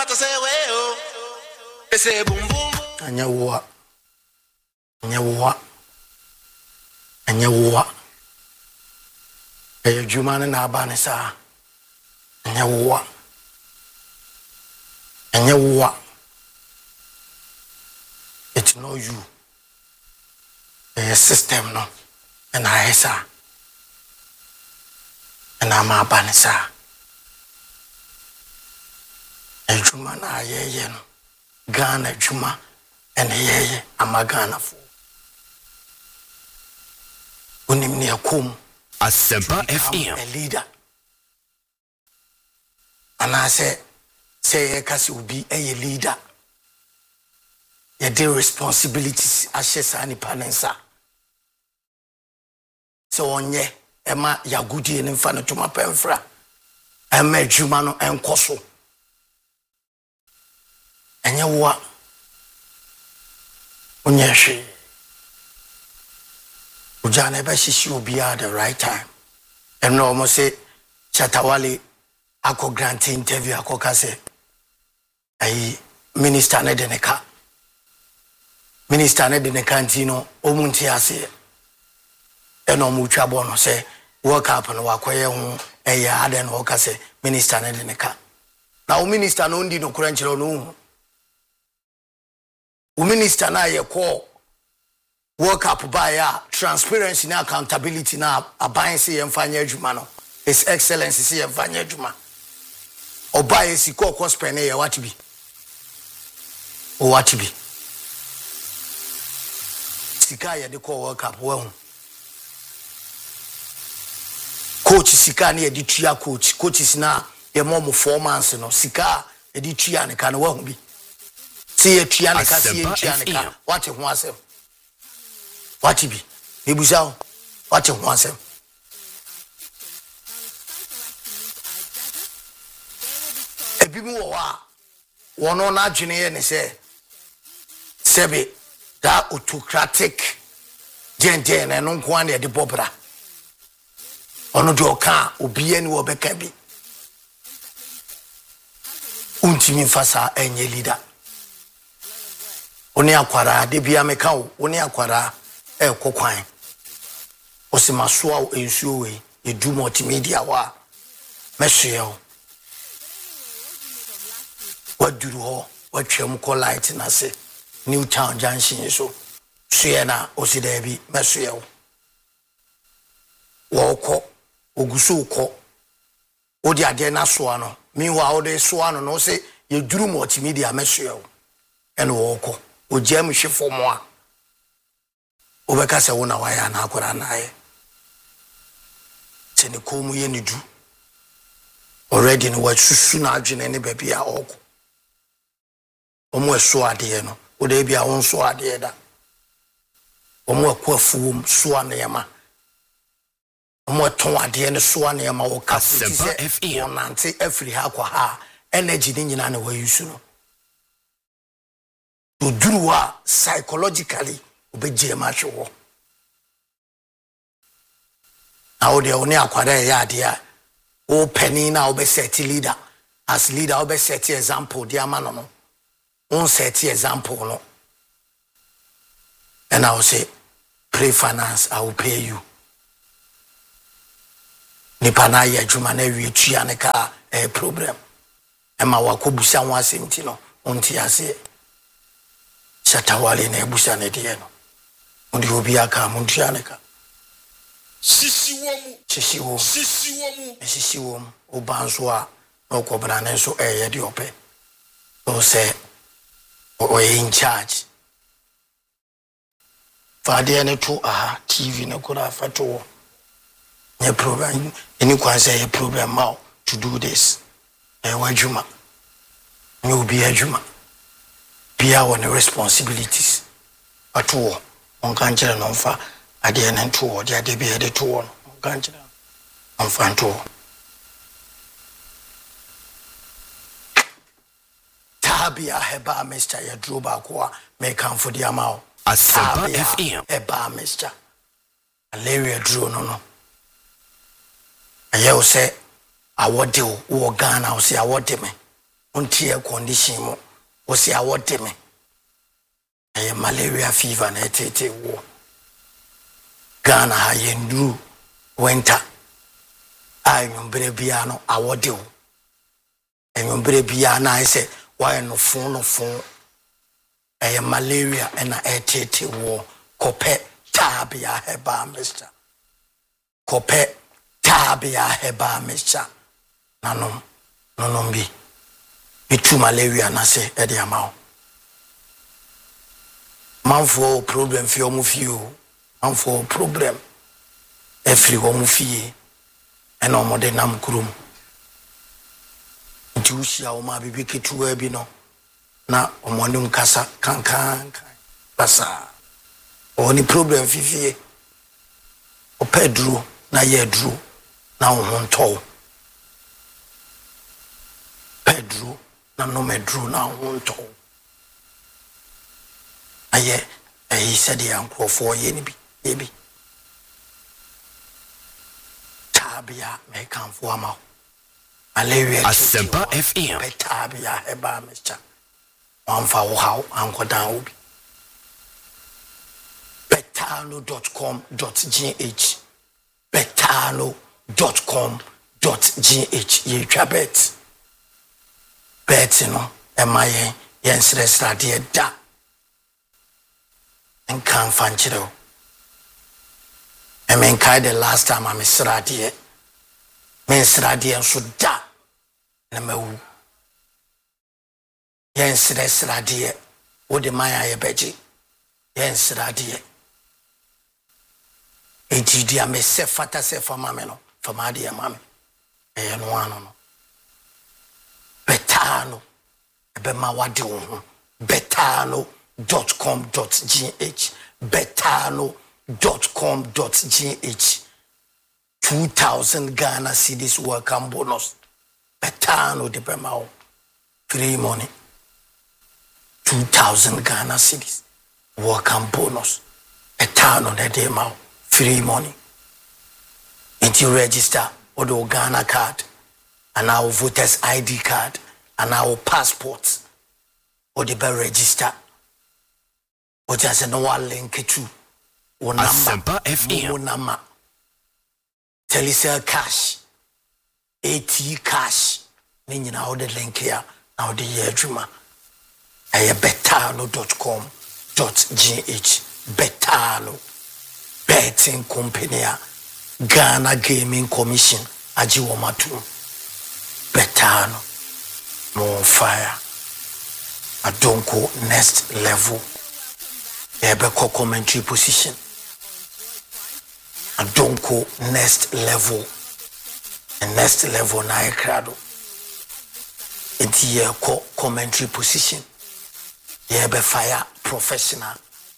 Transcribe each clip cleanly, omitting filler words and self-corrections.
to say, well, they say boom boom. And you what? And you what? And you what? A Juman and Abanisa. And you what? And you what? It's no you. A system, no. And I saw. And I'm Abanisa. A Juman, I hear you. Ghana Juma and Yeye Amagana for Unimnia Kum Asempa FM a leader. And I say Kasi will be a leader. Your day responsibilities ashes ani panensa. So on ye Emma Yagudi and Infana Juma Penfra. Emma Jumano and Koso. And you what? Unyashi. Ujane Bashi will be at the right time. And no almost say Chatawali Ako grant interview Ako Kase. I minister Nedeneka. Minister Nedenekantino, Omuntiase. And no mucha bono say, work up and walk away on a yard and Okase, Minister Nedeneka. Now, Minister Nondi no Kuranchilo no. Minister na ye call work up by transparency and accountability na aban se yemfanya adwuma no his excellency se yemfanya adwuma obaye siko ko spend ye what be o what be sika ye de call work up wo coach sika na ye de tua coaches na ye mom 4 months no sika ye de tua ne kan wo bi see a Trianica, see a Trianica. What you want them? What you be? Ibuzao, what you want them? A people one on our junior and say, Sebi, that autocratic gen and no one at the Bobra. Ono Joka, Ubien Wobekabi. Untimin Fasa and ye leader. Oni akwara de bia meka wo oni akwara kokwan osimasoa ensuo we edu multimedia wa mehwe o waduru ho watwam ko light na se New Town Junction so hwe na osida bi mehwe o wo ko oguso ko odi ade na so ano meanwhile odi so ano no se yeduru multimedia mehwe o ene wo ko Ojam shifo moa obeka se wona waya na akora nae se ne komu ye ne du already no wasusu na adwene ne baby a oko omo eso ade no oda bia won so ade da omo akwafuom so anema omo ton ade ne so anema wo ka se onante afri ha kwa ha energy ni nyina na wayusu no to do psychologically obeje macho wo now de oni akwada ya de a o penny na obe set leader as leader obe set example de amano no on set example no and I will say pray finance I will pay you ni pana ya juma na wi tua ne ka problem e ma wakobusa ho asemti no onti ase Shatawali na ebusa ne de no ndi obi aka mu ntuaneka sisi wom obanso a okobra na so ye de ope o say o in charge fade ne to TV ne kura fato ne program any kwan say a program now to do this wajuma you be ajuma Pia one responsibilities at all. On can't on fa at the end to or the other be headed to one. Can't on fan to Tabia heba Mr. Yadruba Kwa may come for the amount. Asempa FM Heba Mr. Alaria Drew no. And you say, I what do or Ghana, I'll say, I what me. unti air condition mo osi awote me eye malaria fever na etete wo Ghana ha yendru winter ayombre bia no awode wo ayombre bia na ise why no phone eye malaria na etete wo kope tabia heba mister kope tabia heba mister nanom bi bitu malaria na se e de amawo manfo problem fi omu fi o manfo problem every omu fi e na omode nam kurum ntushia o ma bibi ketuwa bi no na omonum kasa kankan basa oni problem fi fi o pedro na ye dro na wo nto pedro na no medro na wo nto aye he said he uncle for ye ni bi ebi tabia me kan fo ama malaria Asempa FM tabia eba mecha wanfa wo haw ankodan obi betano.com.gh betano.com.gh ye twabet bet no emaye yensresra de da and can't find you. I mean, the last time I'm a sradie, men sradie and so da. Namawu. Yes, sradie. What the Maya beji? Yes, sradie. Ejidia me se fata se for mameno, for my dear mammy. And one no. Betano. Bema wadu. Betano.com.gh betano.com.gh 2,000 Ghana cedis welcome bonus betano de bemao free money 2,000 Ghana cedis welcome bonus betano de demao free money and you register with the Ghana card and our voters ID card and our passports or the be register or just no one link to one number FM number Telecel cash AT cash meaning how the link here now the year dreamer betano.com.gh betano betting company Ghana Gaming Commission ajiwomatu betano more fire Adonko next level. Ebeko commentary position. Adonko next level. And next level na ekrado. Enti ye commentary position. Yebe fire professional.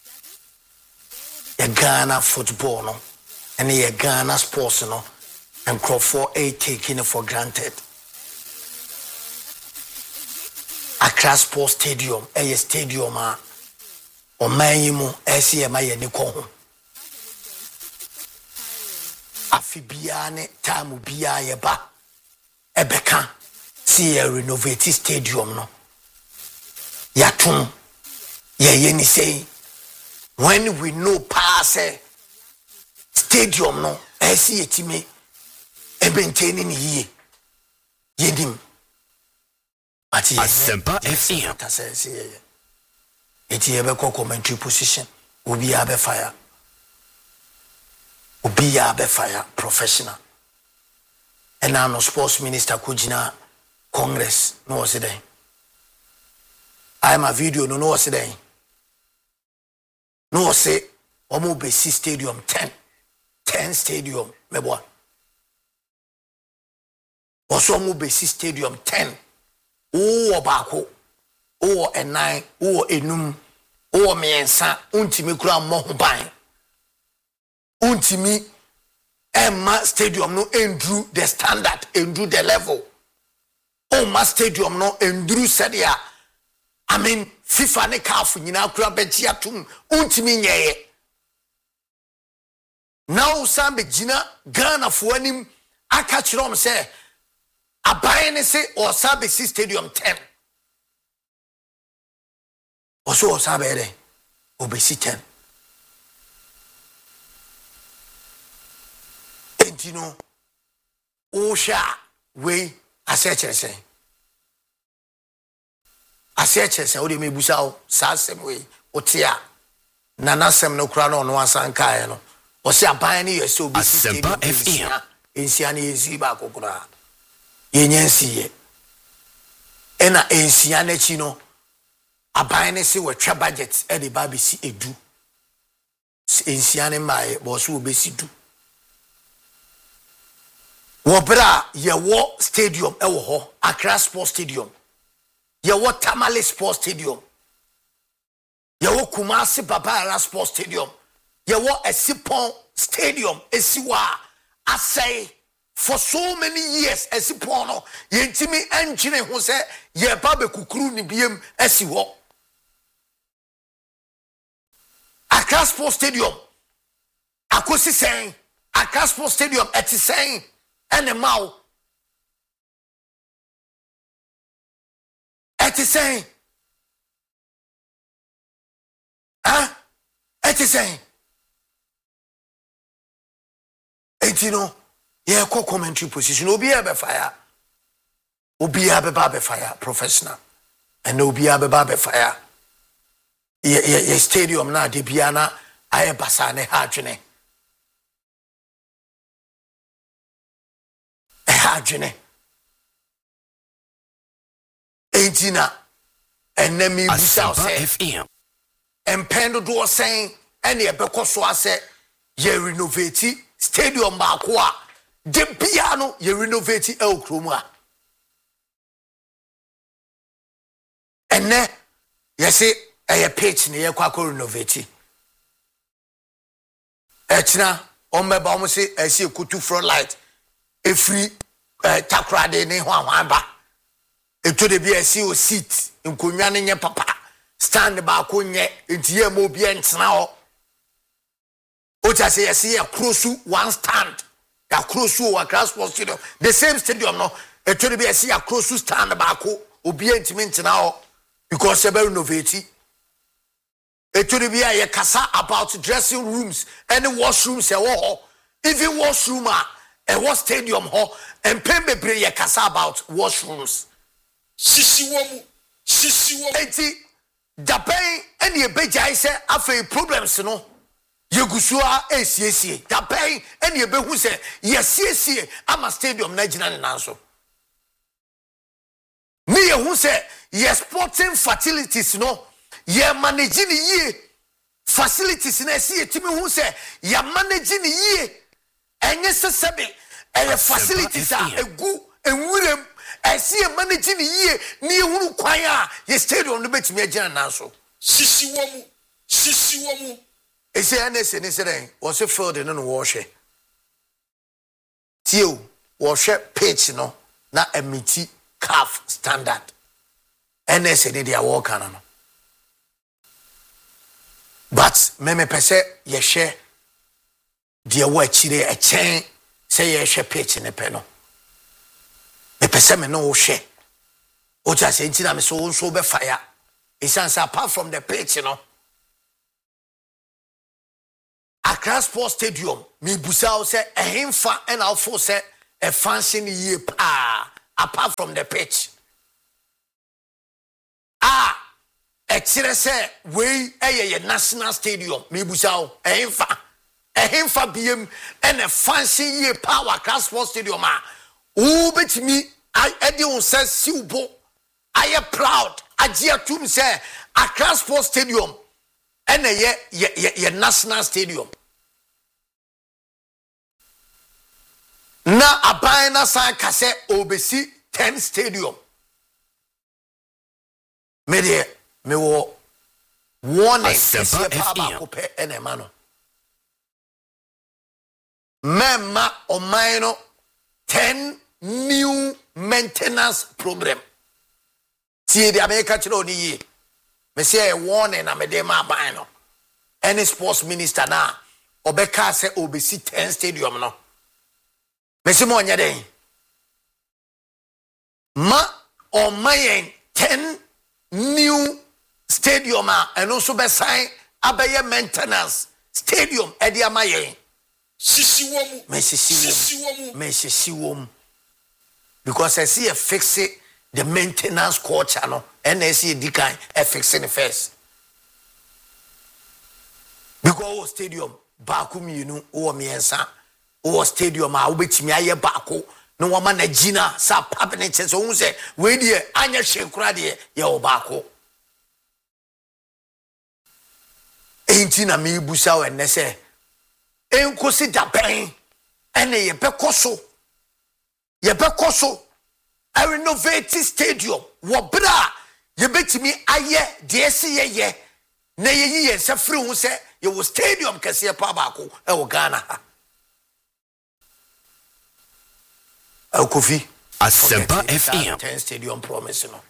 Ye Ghana football no. And ye Ghana sports no. And Crawford A taking it for granted. Accra Sports Stadium, a stadium o mayimu SCMA ye ni ko ho. Afibia ne time bia ye ba ebeka see a renovate stadium no. Yatum ye ni say when we know pass stadium no SC etime e maintain ni ye yedim Asempa FM. It's a commentary position. Ubi abe fire. Ubi abe fire professional. And now no sports minister kujina Congress no was it. I am a video no was it. No say omo besi stadium 10 stadium meboa. Also omo besi stadium 10. O bako o enai o enum o miensa untimi kura mo ho ban untimi emma stadium no endru the standard endru the level o ma stadium no endru sadia I mean FIFA ne CAF nyina kura beji atum untimi nyeye now sambe gina Ghana fo anim aka kirom say aban ne se osabe stadium 10 oso osabe re obesi 10 entino osha we asechese o de mebusa o sasem we otia nanasem no kura no asanka ye no o se aban ne yesi obesi stadium ensia ne yesi ba kokura yenyensiye ena ensia na chi no aban ne se wetwa budget e de ba besi edu ensia ne mae bo so obesi du wobra ye wo stadium e wo ho Accra Sports Stadium ye wo Tamale Sports Stadium ye wo Kumasi Babara Sports Stadium ye wo Esipon Stadium esiwa asay for so many years Esipon no yentimi engine ho se ye ba be kukuru ni biem esiwo Accra Sports Stadium akosi sen Accra Sports Stadium etisen ene mau etisen etisen etino ye ko commentary position obi e be fire professional and obi e be fire ye stadium na de bia na aye basa ne ha adwene entina enemi busa FM empendo do saying ene e bekoso ase ye renovate stadium baako a de bia no ye renovate el kromu a ene yesi eye pitch ne ye kwako renovate echina omeba omo se esi kutu front light efri takrade ne ho anwaba eto de bia esi o seat nkonwa ne nye papa stand baako nye entiye mo bia ntena ho o ta say esi ya krosu one stand ya krosu o Accra Sports Stadium the same stadium no eto de bia esi ya krosu stand baako obi ntimi ntena ho because they renovate eto de bia ye kasa about dressing rooms and washrooms e wo even washroom a what stadium ho and pembebre ye kasa about washrooms sisiwomu enti daben ene ebejai se afei problems no yegusua esiesie daben ene ebehu se yesiesie ama stadium na gina ne nanso ni yehu se ye sporting facilities no ye manage ni ye facilities na sie timi hu se ye manage ni ye enye sesebe eye facilities a egu enwurem esi manage ni ye ni ehuru kwan a ye stadium no betimi agina nanso sisiwomu ese anese ne seren wo se field no wo hwe tio wo hwe pitch no na emiti CAF standard anese ne dia wo kana no but meme pese ye hwe dia wo akire a chen say ye hwe pitch ne pe no me pese me no wo hwe o ja se ntina me so be fire isansa apart from the pitch you know Accra Sports Stadium me busa say ehemfa and alfo say a function ye pa apart from the pitch ekire say we eye national stadium me busa o ehemfa biem and a function ye power Accra Sports Stadium o betimi ade on say siubo I proud agiatum say Accra Sports Stadium and ye national stadium na abaina san kase obesi 10 stadium me wo warning ese papa kope enema no memma omaino 10 new maintenance program tie de America chiro ni yi me say warning na me de ma ban no any sports minister na obeka say obesi 10 stadium no me say mo nya den ma or mayen 10 new stadium and also be sign abaye maintenance stadium edi amayen sisi wom because I see a fix it the maintenance culture no and I see the kind fixing first because stadium baku mi no o miensa o stadium a obetimi aye baako no wama na gina sa papene che so hu se we die anya hwekura de ye o baako enti na me busa we ne se enkosi daben ene ye bekoso I renovate stadium wo bra ye betimi aye de se ye na ye yi se free hu se ye wo stadium kese pa baako e wo Ghana Kofi Asempa FM 10 stadium promise no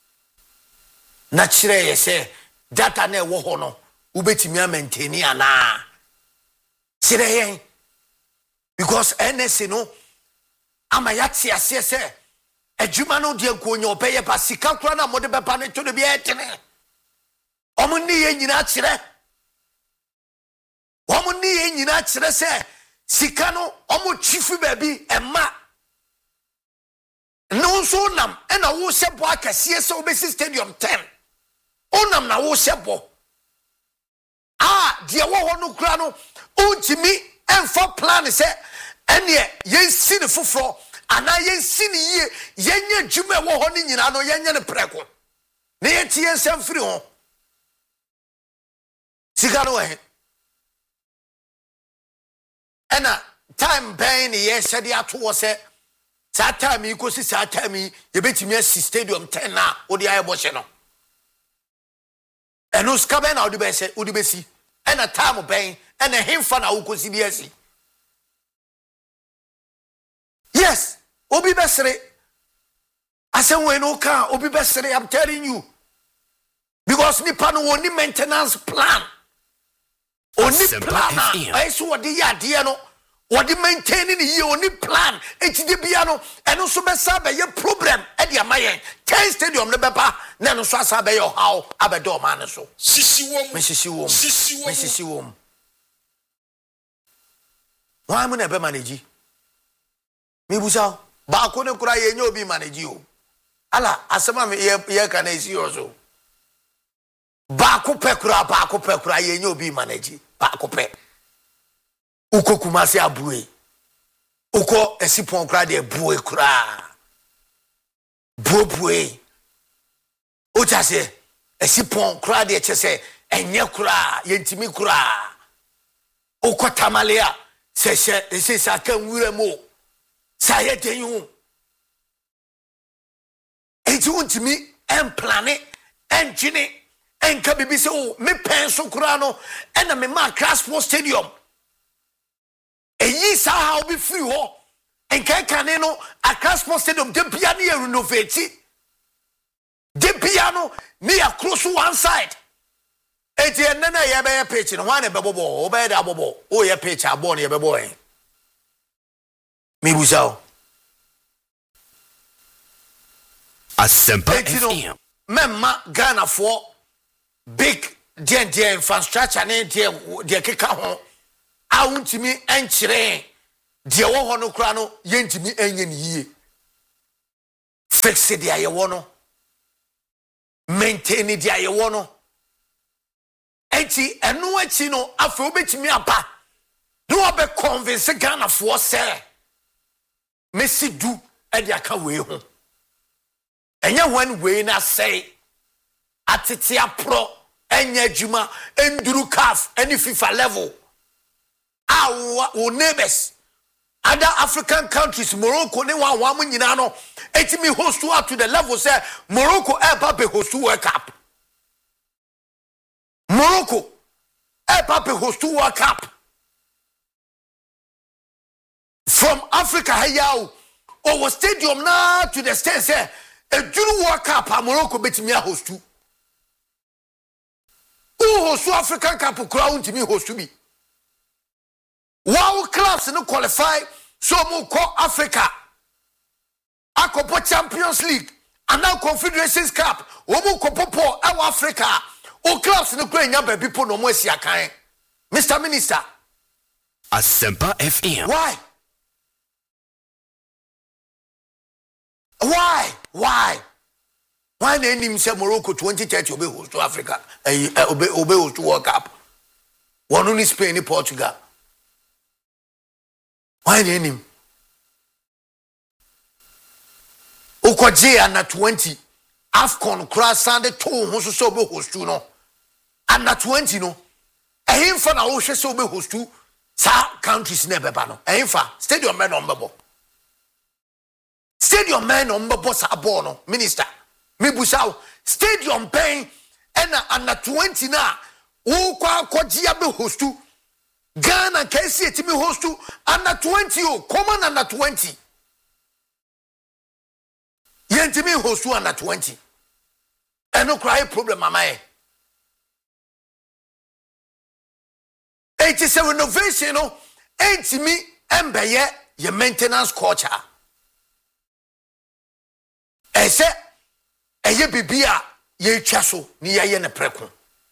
na kire ye se data na wo ho no ubetimi a maintain ana kire yen because NS no amayati ase se adwuma no de nkonyo obeye ba sika kura na mode bepa ne to de bi etene omni ye nyina kire se sika no omo chifu ba bi ema no so nam na wo sebo akase se obesi stadium 10 onam na wo sebo de wo ho no kura no untimi enfo plan se ene yensi ne foforo ana yensi ne yie yenya dwuma wo ho ne nyina no yenya ne preko ne yetie nsem firi ho sika no he ena time ben ye sede ato se sa time ikosi sa time ye betimi asi stadium 10 na odi aye bo hye no eno ska ben na odi be se odi besi ena time ben ena himfa na ukosi bi asi yes obi besere asem we no ka obi besere I'm telling you because nipa no woni maintenance plan oni plan I so what the idea no what the maintaining the only plan HDB piano and also be sabe ye problem e dia mayen 10 stadium le beba na no so sabe yo how abedo man so sisi wom why mo na be manage me busa ba ko ne kura ye nya obi manage o ala asema me ye ka na isi yo so ba ko pekura ye nya obi manage ba ko pe uko kumasi abue uko esipon kra de bue kra bue o jase esipon kra de chese enye kra yentimi kra uko tamalea se sa kan wure mo sa ye denyu enti untimi en plane en jini en ka bibi se o me penso kra no ena me ma Craspo Stadium eyi sa how be free ho enkan no Accra Sports Stadium de bia na renovate de bia no ni across one side eti enna ye be pitch no wan be bobo o be da bobo o ye pitch abo na ye be boy mi busao Asempa FM memma Ghana for big the infrastructure na de keka ho awuntimi enchire de wo ho no kra no yentimi enye ne yie fix de aye wo no maintain de aye wo no enti eno achi no afa obetimi apa no obe convince Ghana for say Messi du e de aka we ho enya when we na say atete apro enya adwuma enduru CAF any FIFA level our neighbors other African countries Morocco ne wa mo nyina no etimi host up to the level say Morocco be host World Cup Morocco be host World Cup from Africa hayao over stadium na to the state say a Juru World Cup Morocco betimi host who host African Cup crown to me host to be wow clubs no qualify so mo call Africa akopo Champions League and now Confederations Cup omu kopopo e Africa o clubs no kura nya ba bipo no mo asiakan Mr. Minister Asempa FM. Why na enim say Morocco 2030 obe host to Africa obe host to World Cup one only Spain ni Portugal why na enim Okoje under 20 AFCON cross Sunday to ho so obe host to no under 20 no ehimfa na wo hwe so obe host to sa countries na beba no ehimfa stadium men on bebo stadium men on bebo sa ball no minister me busaw stadium ben ena under 20 na wo kwa koja be host to Ghana KC etimi host to under 20 o common under 20 yentimi host to under 20 eno cry problem amaye it is a renovation no entimi embeye ye maintenance culture ese eye bibia ye twa so ni ye ne preko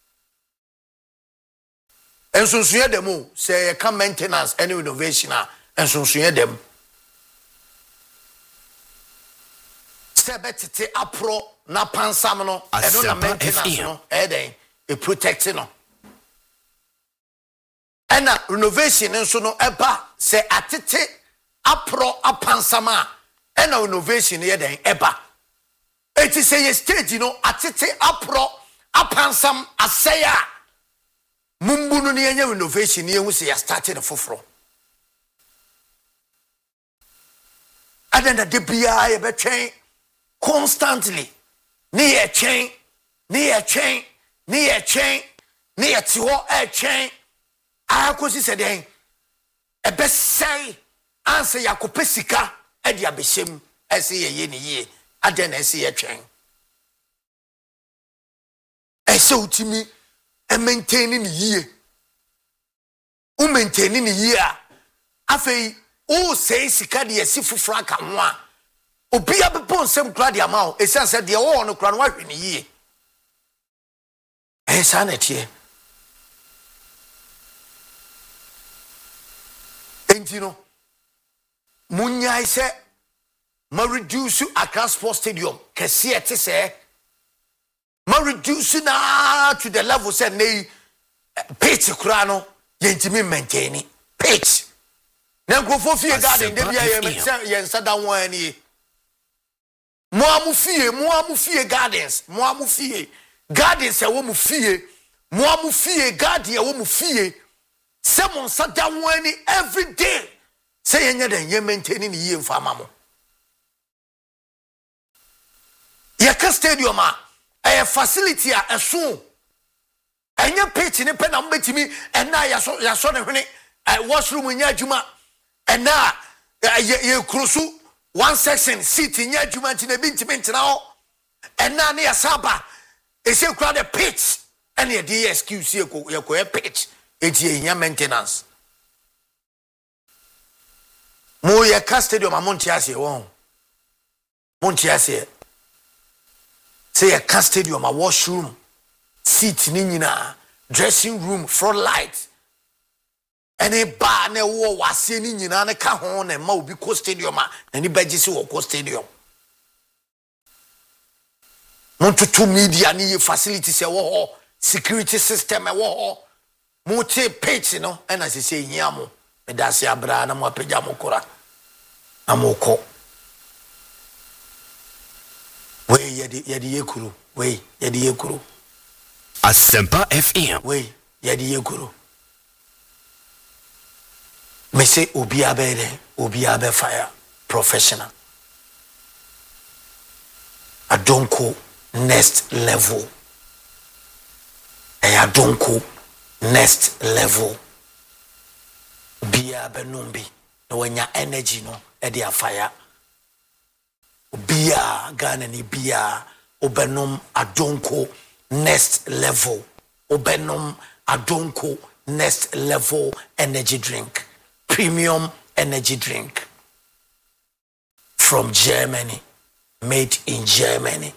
ensonsuye dem say ye can maintenance any renovation a ensonsuye dem sebetete apro na pansam no eno na maintenance no eden e protect no ena renovation nso no eba say atete apro apansam a ena renovation ye den eba it is a stage no atete apro apansam asaya mumbu no ne anya renovation ye hu say ya started foforo adenda de bia ye betwen constantly ne ye twen ne ye ti ho e twen akosi se den e be say answer yakopesika e dia behyem ese ye ne ye adena ese ye twen ese utimi e maintaining ni ye o maintaining ni ye a afei o say sika de esi fufura ka ho a obi abepon nsem kra de ama o ese anse de wo no kra no ahwe ni ye esa na tie entino munya ise ma reduce Accra Sports Stadium kese ete se ma reduce na to the level say nei pitch kura no yentimi maintain pitch na grofo fie garden de bia ye nsa da won ani mo amu fie gardens e wo mu fie mo amu fie garden e wo mu fie se mon sa da won ani every day say yenye den ye maintain ni ye mfa mamo ye ka stadium a facility a eso enye pitch ni pe na mbetimi ena ya so ne hwene washroom nya adwuma ena ye krusu one section seat nya adwuma ntina bi ntimi ntina ho ena ne ya saba ese kura the pitch ena ye dey excuse ye ko pitch eti nya maintenance mo ye ka stadium amonti ase won monti ase say a car stadium a washroom seat ni nyina dressing room front light any bar na wo wase ni nyina ne ka ho na ma obi ko stadium a na ni baji se wo ko stadium montutu media ni facilities e wo ho security system e wo ho mo te pitch no e na se hia mo me da se abra na mo apagya mo kora na mo ko we yedi yekuru we yedi yekuru Asempa FM we yedi yekuru me say obi abe fire professional adonko next level adonko next level obi abe numbi no wanya energy no e dia fire bia Ghana ni bia obenom adonko next level obenom adonko next level energy drink premium energy drink from Germany, made in Germany.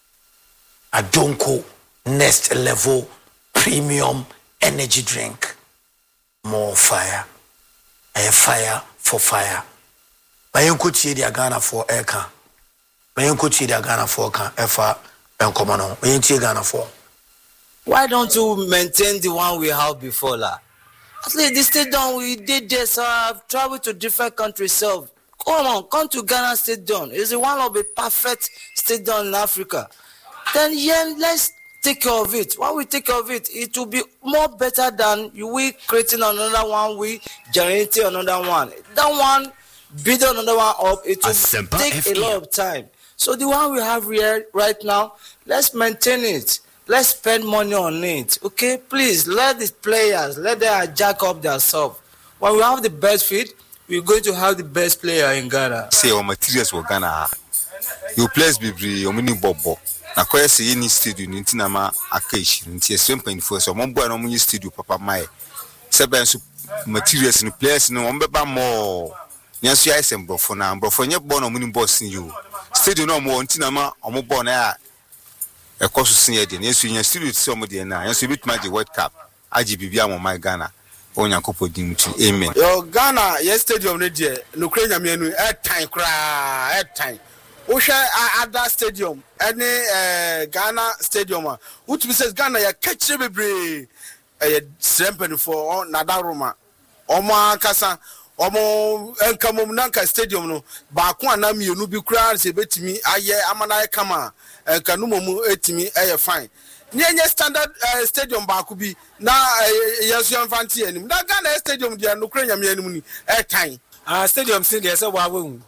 Adonko Next Level Premium Energy Drink. More fire. A fire for fire. Bayan kuti dia Ghana for eka. Bayan kuti dia Ghana for eka. Efa enkomano. Bayan ti Ghana for. Why don't you maintain the one we have before, la? At least the stadium we did this. I've traveled to different countries. So come to Ghana Stadium. It's one of the perfect stadium in Africa. Then let's take care of it. When we take care of it, it will be more better than we creating another one, we generating another one. That one, building another one up, it will take a lot of time. So the one we have here right now, let's maintain it. Let's spend money on it. Okay, please let the players let them jack up themselves. When we have the best fit, we're going to have the best player in Ghana. Say our materials were Ghana. You place be omini bobo. Na kwa se any studio nti na ma akashi nti esempani for so mo boy no mo studio papa mai. Se ben so materials no players no mo beba mo. Nyanso ya isem brofo na brofo nye bo no mo ni boss ni you. Studio no mo nti na ma omo bo na ya ekoso sin de nyanso nya studio ti omo de na nyanso bit match the World Cup. Aji bibia mo my Ghana. Onyankopo dintu amen. Yo Ghana yes stadium ne de no kra nyame anu air time. Osha other stadium any Ghana stadium which says Ghana ya catch bebre srempen for Nadaroma omo kasa omo enkamom nanka stadium no ba ko anam yenu bi kura se betimi aye amana kama kanumomu etimi eye fine nye standard stadium ba ko bi na yesu amfanti anim na Ghana stadium dia no kura nyame anim ni time stadium sin dey say wa wu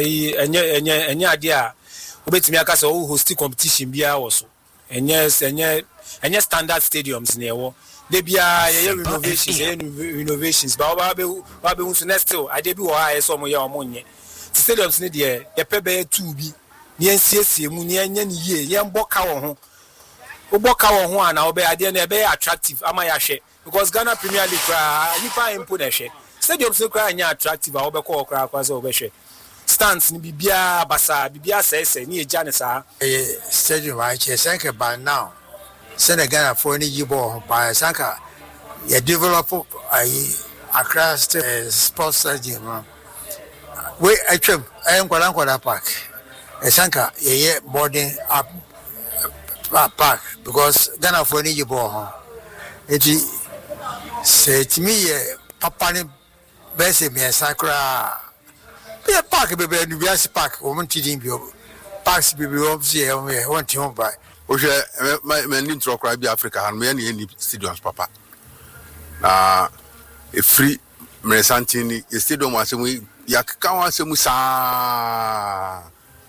enye ade a obetimi aka say o host competition bia wo so enye standard stadiums na ewo de bia ye renovations ba ba be unso next still ade bi wo ha so mo ye o mo nye stadiums ne de ye pebe 2 bi ne ensiesie mu ne anya ne ye ye mboka wo ho oboka wo ho ana obe ade na be attractive ama ya hwe because Ghana Premier League nipa impo na hwe stadiums ne kwa anya attractive a obe ko okra kwa say obe hwe stands ni bibia basa bibia sese ni eja ne sa stadium I check by now Senegal for any yibo by sanka ya develop Accra sports stadium we atwam Nkwala park sanka ye boarding up park because Ghana for any yibo it say to me papa ni bese me sakra be park be Nubias park woman tidin bi parks be obviously want to buy o je me ni ntro kra bi Africa han me na ni stadiums papa a free Meresantini stadium asemu yakka wa asemu sa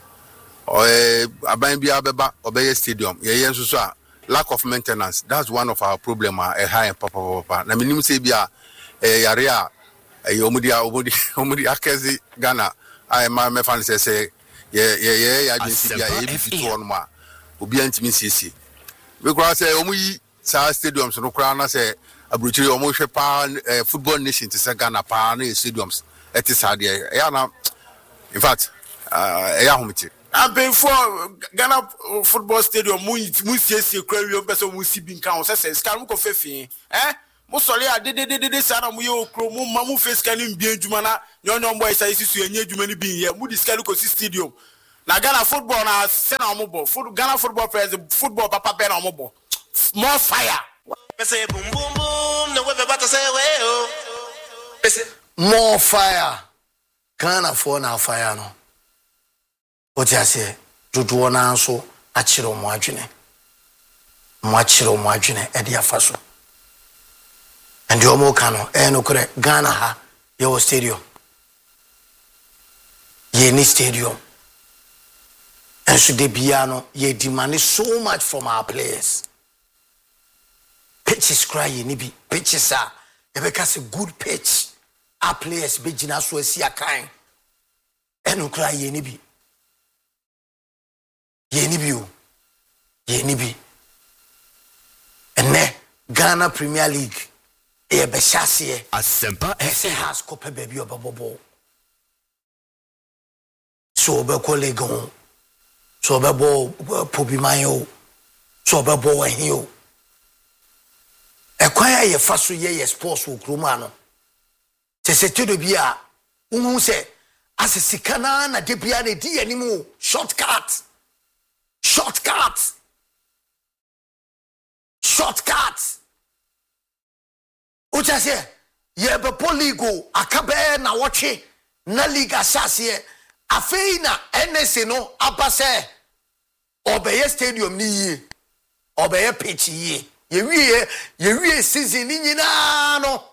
aban bia beba obeye stadium ye nso so a lack of maintenance that's one of our problem a high papa na minim say bia yare a omudi akezi Ghana I me fan say ye agency bia e bi to on ma obi antimi sisi we kra say omuyi sa stadiums no kra na say abrochiri omo hwe pa football nation to say Ghana pa na stadiums etisade ya na in fact ya homiti and before Ghana football stadium mu siesie kra wi obeso mu si bi nkan o say scan mu ko fefi mo sole a de sana mu ye okro mu ma mu face scan bi adwuma na nyonyo boy say sisu enye adwuma ni bi ye mu di scan ko si stadium na Ghana football na se na omobo Ghana football president football papa be na omobo more fire say boom boom boom no we about to say more fire Ghana for na fire no what you say dodo na so achiro mo adwene e dia faso and the omo kano no kore Ghana ha your stadium ye ni stadium and so de biano ye demand so much from our players pitches cry ni bi pitches are because a good pitch our players be jina so esi akan eno cry ye ni bi and Ghana Premier League e be chassis Asempa FM has copy baby obobo so be colleague ho so be bo pobi man o so be bo wahin o ekwan ye fa so ye sports wo kroma no se todo bia unhu se asisika na de bia na di animu shortcut ucha se ye be poligo akabe na woche na liga asase afei na NS no abase obeye stadium ni yi obeye pitch yi ye wie season ni nyina no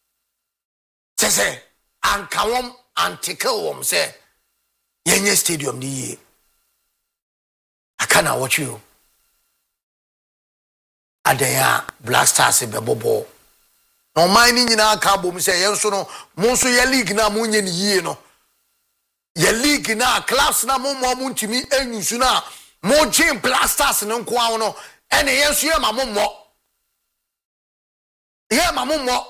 se ankawom antikewom se yenye stadium ni yi akana watch you adaya Black Stars be bobo no man ni nyina aka bom se yenso no mo so ye league na mo nye ni yie no ye league na class na mo ntimi enyusu na mo gym Black Stars no nko awo no ene yenso ye ma mo mo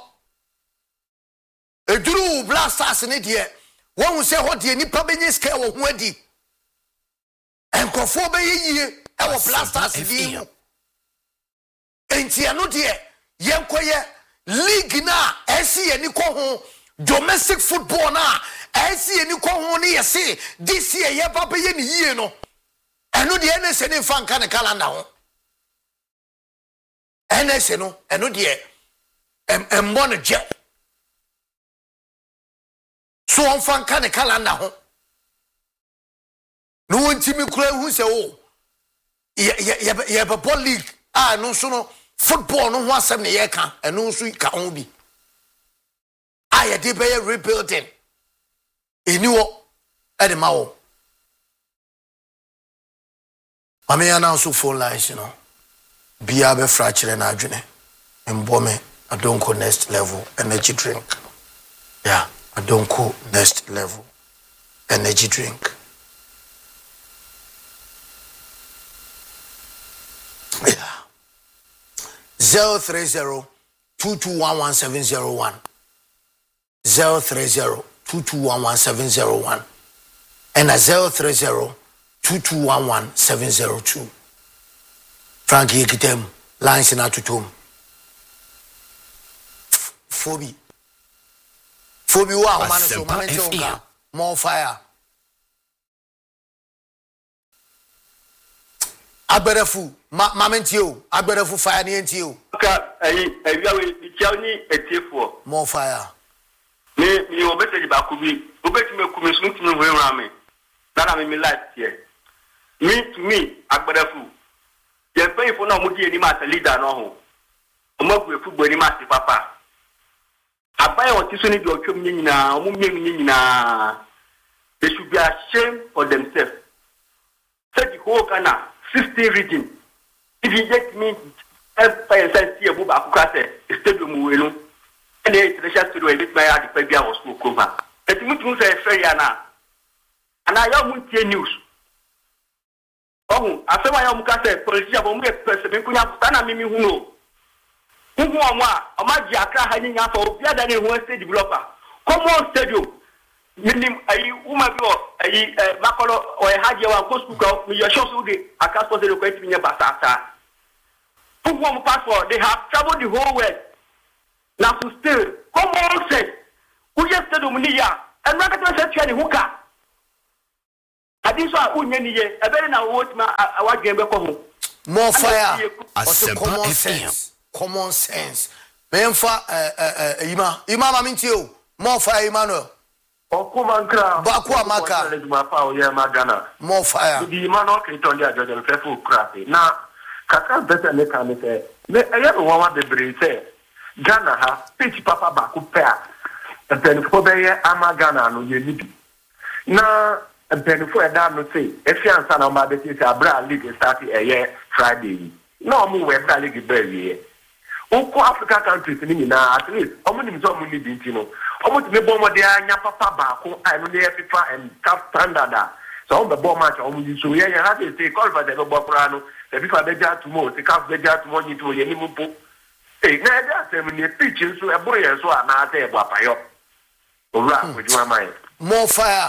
eduru Black Stars ne de won se ho de nipa benye scale wo ho adi enkofo be yie e wo Black Stars di mo entiano de yenkoye league na esi eni ko ho domestic football na esi eni ko ho ne yesi this year ye ba be ye ni yie no eno de ene se ne fanka ne calendar ho ene se no eno de embo ne je so on fanka ne calendar ho no ntimi kura hu se o ye be league no so no football no ho asem ne ye ka eno so ka ho bi aye de be rebuilding eniwo e de mawo mame yana so phone lines you know bia be fracture na adwene mbome adonko next level energy drink yeah adonko next level energy drink yeah 030-2211-701 030-2211-701 and 030-2211-702 Frankie Kitem lines in atutum Phoebe wa man so man more fire Agberefu mamentio agberefu fire ni entio ka ayi bichauni etefo more fire ni obete ba kubi obeti me kumi so ntimi ho enrame na me life here me to me agberefu ye pay for na omudi eni ma leader no ho omagu efugbo eni ma papa abaye otiso ni bi otwom nyina omumye nyina they should be ashamed for themselves say the whole Ghana 16 region. If you get me, every see a move across a stadium, we know, and the stadium is my the baby was spoke over. But you must say fair now. And I am news. Oh, I said, I am Cassa, Policia, President Kuna, Mimi Huno. Who are my Jacka hanging up for the other than one state developer? Come on, stadium. Minim ayi umabi ayi makolo o haje wa kosuka mi yosho so de akaso de ko etimi basasa who want passport they have traveled the whole world now to still come on say who just said umniya and rakata say twa ni huka adiso a unye niye ebere na wotima awagembe ko ho more fire common sense memfa ima mamintio more fire Emmanuel Okumankra Bakwa maka pa o ye magana more fire di mano kriton dia jojo fefu krafi na kaka beta ne kan se me eye no wa de bre se Ghana ha pitch papa ba ku pe a penfo be ye ama Ghana no ye nibi na penfo e da no se e fiansa na ma be se abra league start eye Friday no mu we bra league be ye Oko Africa countries ni na at least omo ni so mo ni bi ntino omo ti me bo mo de anya papa ba ko ai no dey FIFA and cap standard so omo be bo match omo ni so ye ha dey say call for the bo kura no the FIFA be ja tomorrow the cap be ja tomorrow ni to ye ni mu po eh na dey say me ni pitch so e buru ye so ana ata e bo apayo owura ko juma mai more fire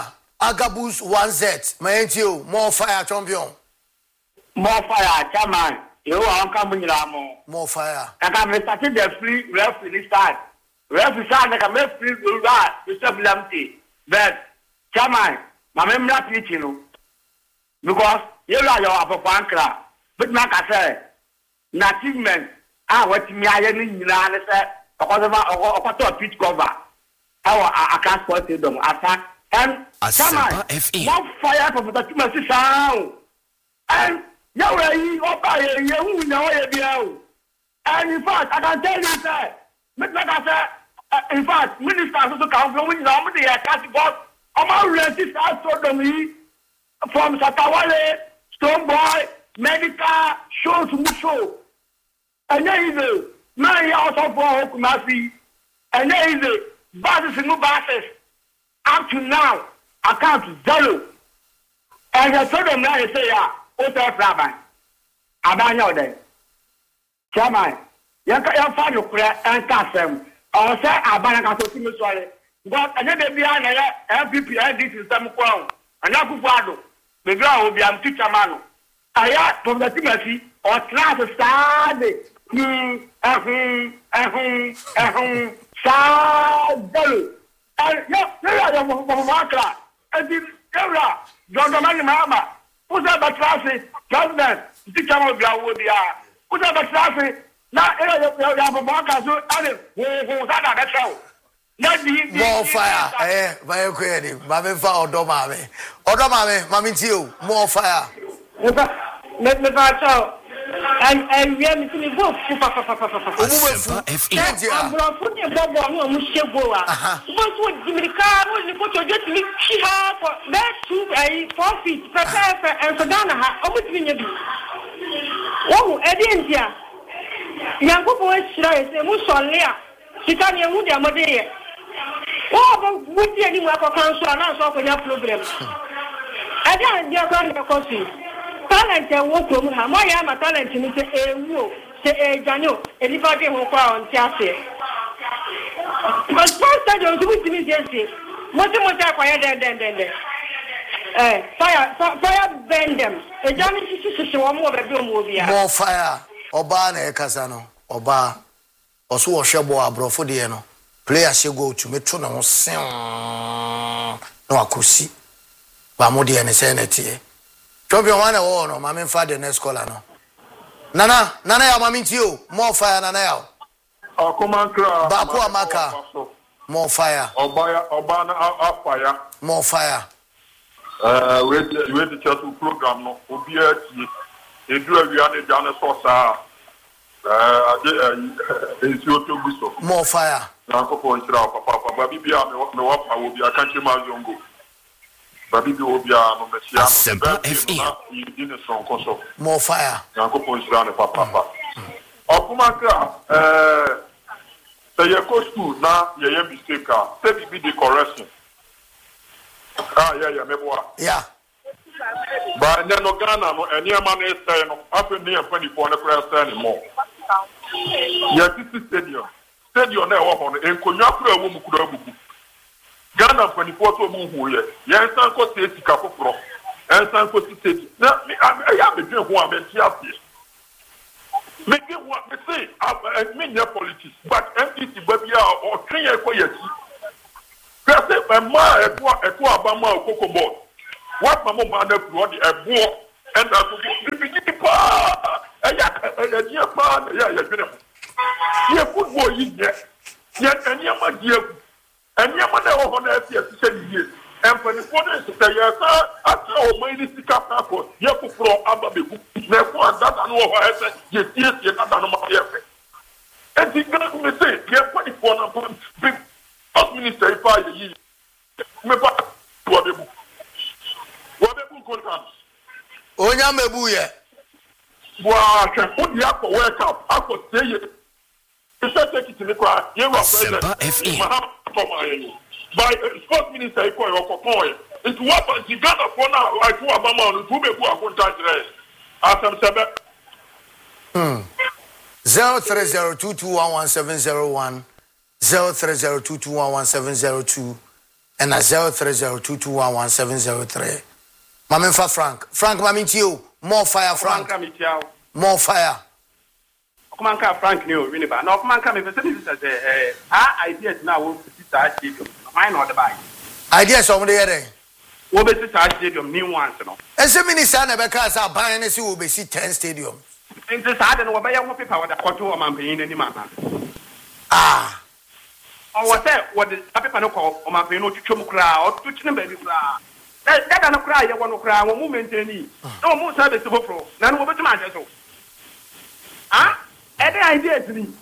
Agabus 1Z. My more fire champion. More fire, chairman. You are coming more fire. I can start the free referee start. Referee start like a make free that Mr. Empty. But chairman, my memory not teaching you. Because you are your upper pancra. But like I said, achievement. What me I need to say because of a pitch cover. I can't spot them attack and chairman. One fire for the team sound. And you are you know, and in fact, I can tell you that, like I said, in fact, ministers also come from which normally I can't go. I'm already started me from Satawale, Stoneboy, Medica, show to show. And then is the 9 years of Kumasi, and then is the buses and new buses. Up to now, account zero. And I told them now, they say, Hotel Rabbi. Abanya then. Chairman, you can find your prayer and cast them. Or say, Abana to see sorry. But I never be on MPP and this is some crown. And Nakufado, the girl will be a teacher man. I asked from the Timothy or class started. Sadalo. And yeah, Makla. And the Ella, John Mama. Who's that class? President, teacher of Gawodia. Who's that class? Now, more fire, my query, Mammy Found Domame. Odomame, Mammy Tio, more fire. Let me pass out. And we are missing a book. I'm putting a bob on Mushagoa. What would give me the car? Was put your just lift for that 4 feet, prepare and for Dana. How much will you be? Oh, Edentia. Young people is a Musolia. Titania Mudia Modea. Oh, but would you any work of council and answer for your problem? I don't know your coffee. Talent and work from her. My am a talent in a Jano, anybody who found Chassis. But first, I don't do it to me, Jesse. What do you acquire then? Fire bend them. A Johnny is one more bedroom movie. More fire. Obana Casano, Oba, Osu Shabo Abrofodiano. Player she go to Metro no Sin. No, I could see. Bamodi and Senate. Champion one no, Mammy Father next caller no. Nana, ya Mammy Tio, more fire, Nana. Oh, come on, Baku Amaka, more fire. Obana, fire. More fire. Wait the church program no, Obia, they do a Viana Jana Sosa. More fire. Uncle Ponchra, Papa, Babia, no, I will be a country mazongo. Babia will be a Messia, in a strong console. More fire. Uncle Ponchra, Papa. Okumaka, say your coach school now, your mistake, say be the correction. Yeah, yeah. But then no Ghana, no, and your man is saying, up in near 24 anymore. Yes, this is stadium now on and Konyaku woman could have Ghana 24 to move here. Yes, Sanko State Capro, and Sanko State. Now, I have a drink one and Tiapi. Making what they say, I mean your politics, but MPC Babia or 3 years for years. Person, my ma, a Bama Coco Board. What my mother brought a board and a dear man, yeah, football in there. Yet, and your my dear, and your mother on earth, yes, years. And for the foreign to say, yes, after my minister, you have to throw Ababu. Therefore, that I know what I said, yes, I don't know my effect. And the government say, you're 24 big minister, if I use me back to Ababu. Onyambuye. Wa can put the apple work up. I could say it. It's not take it to the crowd. You are president. By sports minister, I call your coin. It's what you got up for now. I do a bama to be a contact. Asam Sabe. 03022111701 03022111702 and a 0302211703. Mama for Frank. Frank, Mammy you. More fire, Frank. More fire. Come on, Frank, no, really bad. No, come on, come if ideas now will be stadium. Mine or the bike. Ideas on the other. We'll be stadium, new ones, you know. As a minister, never cast our buying as you will be 10 stadiums. In the side and obey your people with a quarter of man paying any man. Ah. Or what that, what the people call or my paying no crowd, to them baby crowd. That don't cry, you want to cry, one moment any. No more service to go, none over to my vessel. Ah? Any idea to me?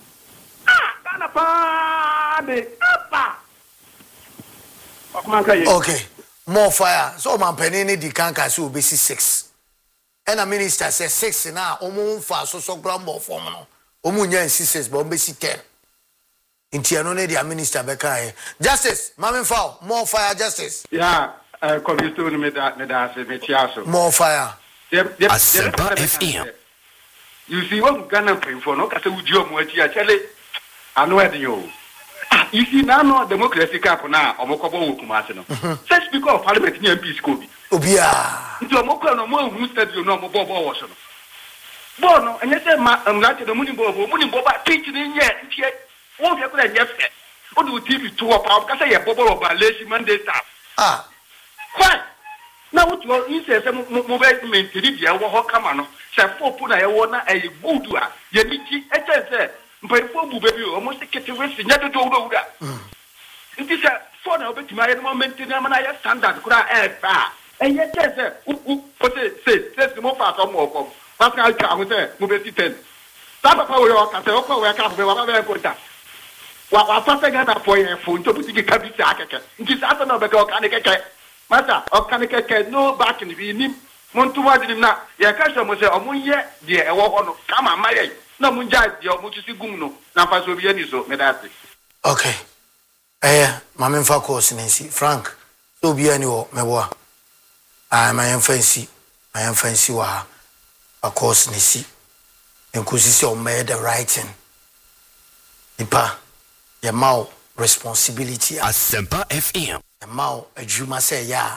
Okay, more fire. So my penny the canker will be 6. And a minister says 6 now, almost fast so grumble for me. Omunya insists, but be 10. In Tianone, the minister Becca. Justice, Mammy Fowl, more fire, justice. Yeah, Commissioner made that, more fire. Asempa FM. You see what Ghana pay for no case with your mochi actually. I know you. You see now democracy cap now or Mokobo Kumasino. Such because Parliament near Peace Kobe. Obia. Into a Moko no more who said you know Bobo was. Bono, and yet I'm like the Moon Boba teaching in yet. Won't you could have said? What do you TV to a pound? Because I have Bobo of Lazy Monday staff. Ah. What? Now what you say, some mobile mentality, I will come on. Safo puna ya wona e budua ye niti etense mpayfo bu baby almost get to waste nyado do wuda nti se for na obetima ye no maintain na ya standard kura e fa e ye tense u say mo fa so mo kom pascal ka ho se mo be 10 sa papa wo yo ka se o ko we ka be wa be ko ta wa fa se ga na for ye fo nto butiki ka bi sa akeke nti sa so na be ka o ka ne keke mata o ka ne keke no back in bi nim Montuwa na ya kasha mo se omunye de ewo ho no kama maye na munja de omutusi gum no na fa so bi ani so medate. Okay. Mama fa course Nancy Frank. So bi ani wo meboa. My fancy wa a course Nancy. Nkusi se o made the writing. Ipa ya mau responsibility Asempa FM. Ya mau adwuma se ya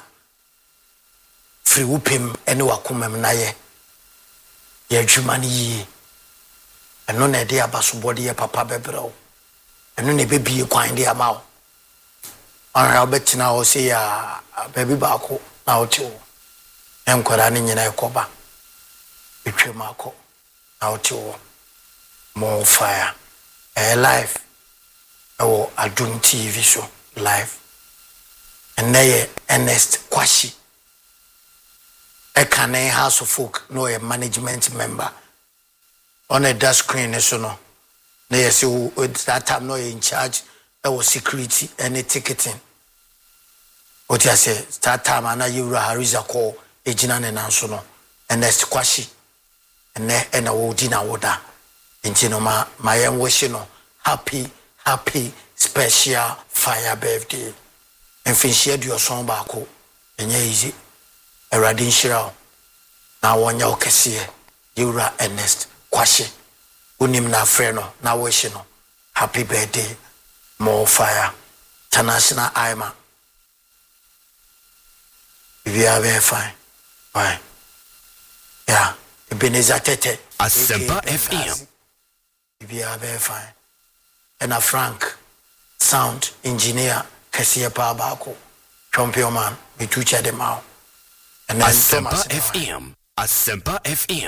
free whoopim ene wakomam na ye adwuma ne yi eno na de abasobode ye papa bebreo eno na bebie kwan de amawo ara obetina o se ya baby baako na otiwo enkwara ne nyina ekoba etwemako na otiwo more fire live o Adum TV show live and they Ernest Kwashi Ekane House of Folk, no a management member. On a dash screen, so no. They say at that time no in charge. There was security and ticketing. What I say, that time I know you Hariza call Ejinan and Ansono and that's Kwashi and a Wodina Woda. And you know my young wishing happy special fire birthday. And finish your song back and easy. Eradin Shirao na wonya okesie Yura Ernest Kwashi unim na freno na wish no happy birthday more fire international aima we are very fine why yeah Ebenezer Tete Asempa FM we are very fine and a Frank sound engineer Kesie Pabako champion man we two them out. And then Asempa FM. Asempa FM.